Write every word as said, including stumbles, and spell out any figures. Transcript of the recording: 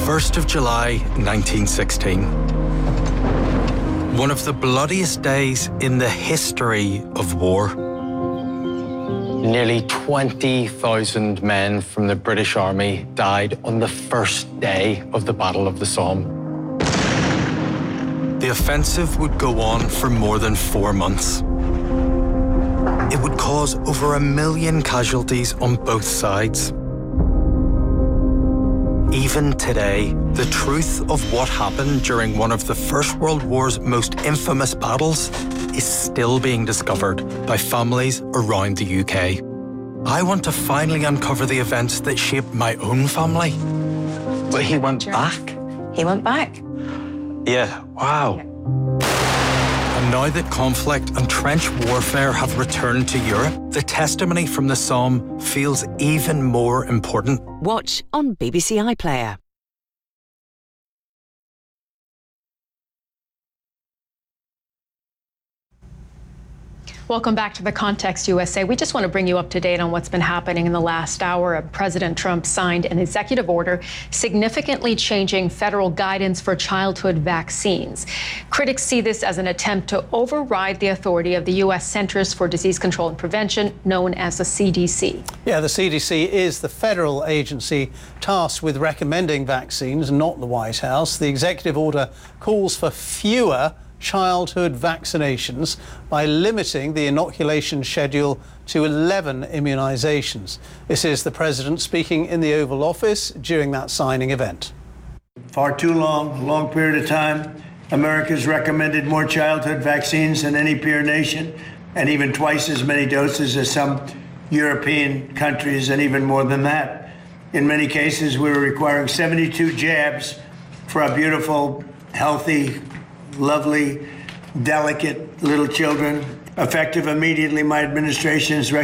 first of July, nineteen sixteen. One of the bloodiest days in the history of war. Nearly twenty thousand men from the British Army died on the first day of the Battle of the Somme. The offensive would go on for more than four months. It would cause over a million casualties on both sides. Even today, the truth of what happened during one of the First World War's most infamous battles is still being discovered by families around the U K. I want to finally uncover the events that shaped my own family. But he went back? He went back. Yeah, wow. And now that conflict and trench warfare have returned to Europe, the testimony from the Somme feels even more important. Watch on B B C iPlayer. Welcome back to The Context U S A. We just want to bring you up to date on what's been happening in the last hour. President Trump signed an executive order significantly changing federal guidance for childhood vaccines. Critics see this as an attempt to override the authority of the U S Centers for Disease Control and Prevention, known as the C D C. Yeah, the C D C is the federal agency tasked with recommending vaccines, not the White House. The executive order calls for fewer childhood vaccinations by limiting the inoculation schedule to eleven immunisations. This is the president speaking in the Oval Office during that signing event. Far too long, a long period of time, America's recommended more childhood vaccines than any peer nation, and even twice as many doses as some European countries, and even more than that. In many cases, we were requiring seventy-two jabs for our beautiful, healthy, lovely, delicate little children. Effective immediately, my administration is recommending